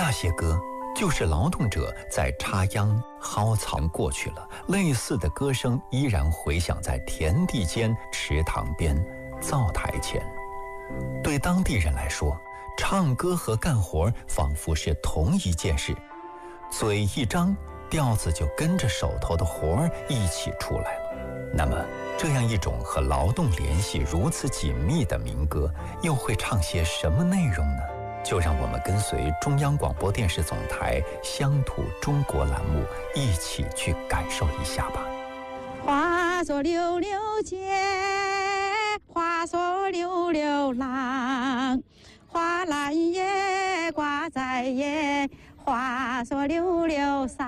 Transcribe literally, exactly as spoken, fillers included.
那些歌就是劳动者在插秧薅草。过去了，类似的歌声依然回响在田地间、池塘边、灶台前。对当地人来说，唱歌和干活仿佛是同一件事，嘴一张，调子就跟着手头的活儿一起出来了。那么，这样一种和劳动联系如此紧密的民歌，又会唱些什么内容呢？就让我们跟随中央广播电视总台乡土中国栏目一起去感受一下吧。 花说溜溜姐，花说溜溜郎，花篮叶挂在叶，花说溜溜伞。